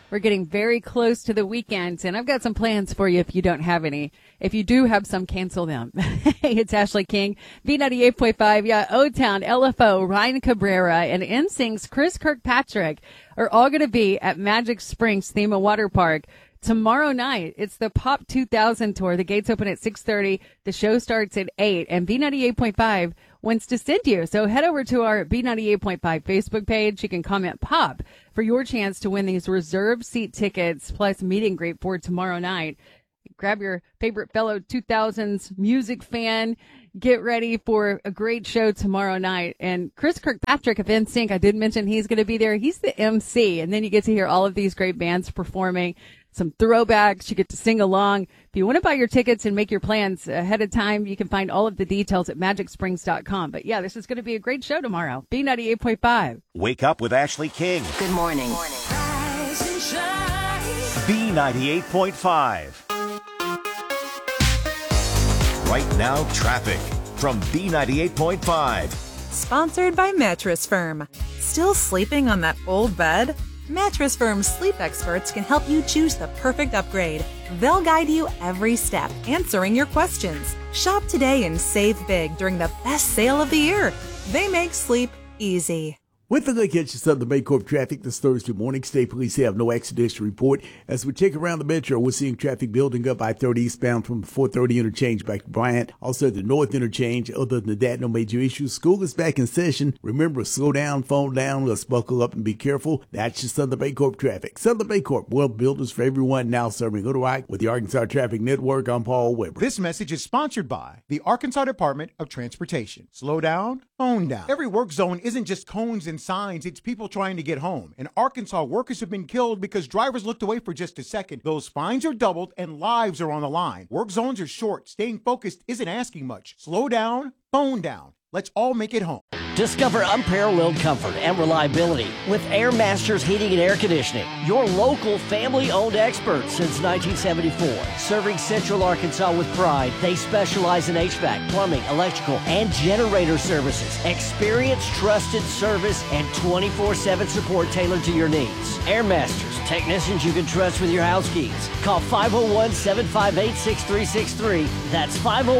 We're getting very close to the weekend, and I've got some plans for you if you don't have any. If you do have some, cancel them. Hey, it's Ashley King, B98.5, yeah, O-Town, LFO, Ryan Cabrera, and NSYNC's Chris Kirkpatrick are all going to be at Magic Springs Theme and Water Park tomorrow night. It's the Pop 2000 tour. The gates open at 6:30. The show starts at 8, and B98.5 wants to send you. So head over to our B98.5 Facebook page. You can comment POP for your chance to win these reserved seat tickets plus meet and greet for tomorrow night. Grab your favorite fellow 2000s music fan. Get ready for a great show tomorrow night. And Chris Kirkpatrick of NSYNC, I did mention he's going to be there. He's the MC. And then you get to hear all of these great bands performing. Some throwbacks. You get to sing along. If you want to buy your tickets and make your plans ahead of time, you can find all of the details at magicsprings.com. But yeah, this is going to be a great show tomorrow. B98.5. Wake up with Ashley King. Good morning. B98.5. Right now, traffic from B98.5. Sponsored by Mattress Firm. Still sleeping on that old bed? Mattress Firm's sleep experts can help you choose the perfect upgrade. They'll guide you every step, answering your questions. Shop today and save big during the best sale of the year. They make sleep easy. With the look at your Southern Baycorp traffic this Thursday morning, state police have no accidents to report. As we check around the metro, we're seeing traffic building up I-30 eastbound from 430 interchange back to Bryant. Also the north interchange. Other than that, no major issues. School is back in session. Remember, slow down, phone down, let's buckle up and be careful. That's your Southern Baycorp traffic. Southern Baycorp, well builders for everyone, now serving Little Rock with the Arkansas Traffic Network. I'm Paul Weber. This message is sponsored by the Arkansas Department of Transportation. Slow down, phone down. Every work zone isn't just cones and signs, it's people trying to get home. In Arkansas, workers have been killed because drivers looked away for just a second. Those fines are doubled and lives are on the line. Work zones are short. Staying focused isn't asking much. Slow down, phone down. Let's all make it home. Discover unparalleled comfort and reliability with Air Masters Heating and Air Conditioning, your local family-owned experts since 1974. Serving Central Arkansas with pride, they specialize in HVAC, plumbing, electrical, and generator services. Experience, trusted service, and 24/7 support tailored to your needs. Air Masters, technicians you can trust with your house keys. Call 501-758-6363. That's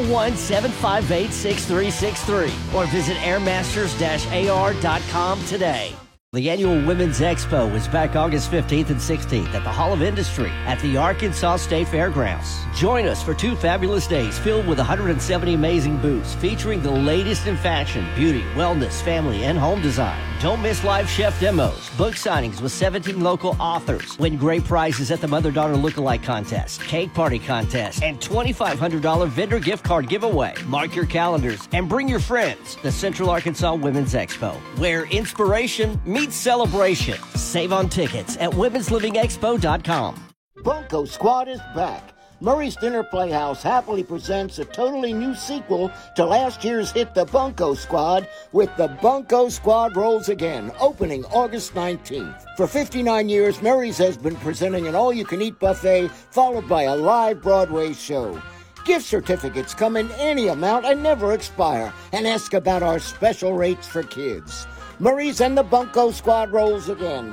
501-758-6363. Or visit airmasters-ar.com today. The annual Women's Expo is back August 15th and 16th at the Hall of Industry at the Arkansas State Fairgrounds. Join us for 2 fabulous days filled with 170 amazing booths featuring the latest in fashion, beauty, wellness, family, and home design. Don't miss live chef demos, book signings with 17 local authors, win great prizes at the Mother-Daughter Lookalike Contest, cake party contest, and $2,500 vendor gift card giveaway. Mark your calendars and bring your friends. The Central Arkansas Women's Expo, where inspiration meets celebration. Save on tickets at womenslivingexpo.com. Bunko Squad is back. Murray's Dinner Playhouse happily presents a totally new sequel to last year's hit The Bunko Squad with The Bunko Squad Rolls Again, opening August 19th. For 59 years, Murray's has been presenting an all-you-can-eat buffet followed by a live Broadway show. Gift certificates come in any amount and never expire. And ask about our special rates for kids. Murray's and The Bunko Squad Rolls Again,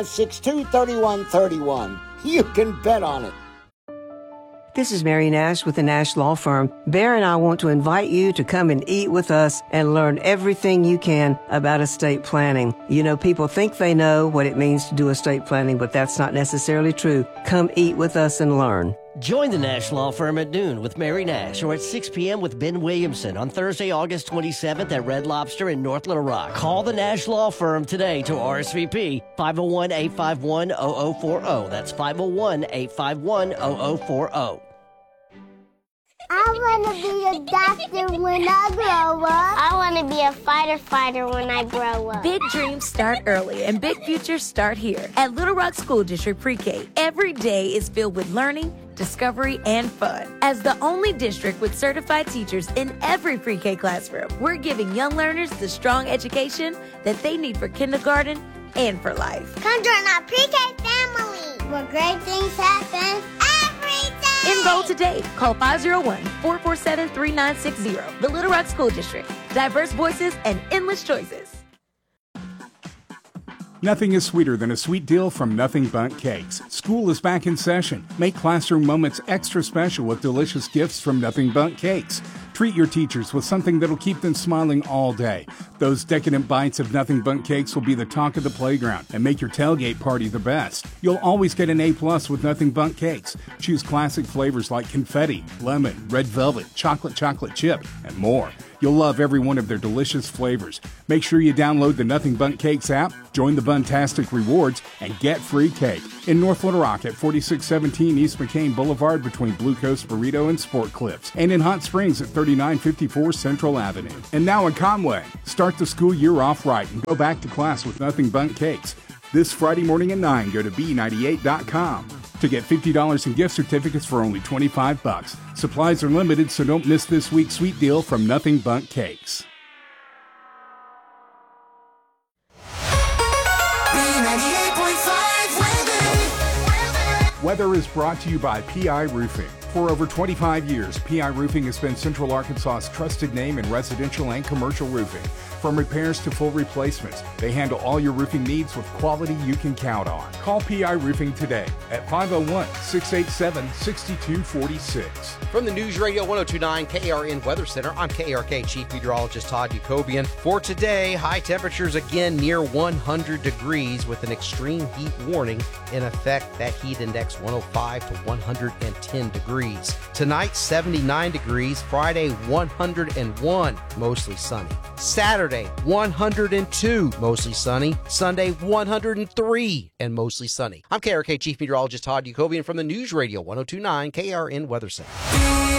562-3131. You can bet on it. This is Mary Nash with the Nash Law Firm. Bear and I want to invite you to come and eat with us and learn everything you can about estate planning. You know, people think they know what it means to do estate planning, but that's not necessarily true. Come eat with us and learn. Join the Nash Law Firm at noon with Mary Nash or at 6 p.m. with Ben Williamson on Thursday, August 27th at Red Lobster in North Little Rock. Call the Nash Law Firm today to RSVP 501-851-0040. That's 501-851-0040. I want to be a doctor when I grow up. I want to be a fighter when I grow up. Big dreams start early and big futures start here. At Little Rock School District Pre-K, every day is filled with learning, discovery, and fun. As the only district with certified teachers in every pre-K classroom, we're giving young learners the strong education that they need for kindergarten and for life. Come join our pre-K family, where great things happen every day. Enroll today. Call 501-447-3960. The Little Rock School District. Diverse voices and endless choices. Nothing is sweeter than a sweet deal from Nothing Bundt Cakes. School is back in session. Make classroom moments extra special with delicious gifts from Nothing Bundt Cakes. Treat your teachers with something that'll keep them smiling all day. Those decadent bites of Nothing Bundt Cakes will be the talk of the playground and make your tailgate party the best. You'll always get an A+ with Nothing Bundt Cakes. Choose classic flavors like confetti, lemon, red velvet, chocolate chip, and more. You'll love every one of their delicious flavors. Make sure you download the Nothing Bundt Cakes app, join the Buntastic Rewards, and get free cake. In North Little Rock at 4617 East McCain Boulevard between Blue Coast Burrito and Sport Clips. And in Hot Springs at 3954 Central Avenue. And now in Conway, start the school year off right and go back to class with Nothing Bundt Cakes. This Friday morning at 9, go to B98.com to get $50 in gift certificates for only $25. Supplies are limited, so don't miss this week's sweet deal from Nothing Bundt Cakes. Weather is brought to you by PI Roofing. For over 25 years, PI Roofing has been Central Arkansas's trusted name in residential and commercial roofing. From repairs to full replacements, they handle all your roofing needs with quality you can count on. Call PI Roofing today at 501-687-6246. From the News Radio 102.9 KRN Weather Center, I'm KRK Chief Meteorologist Todd Yacobian. For today, high temperatures again near 100 degrees with an extreme heat warning in effect. That heat index 105 to 110 degrees. Tonight, 79 degrees. Friday, 101, mostly sunny. Saturday, 102, mostly sunny. Sunday, 103 and mostly sunny. I'm KRK Chief Meteorologist Todd Yacobian from the News Radio 102.9 KRN Weather Center.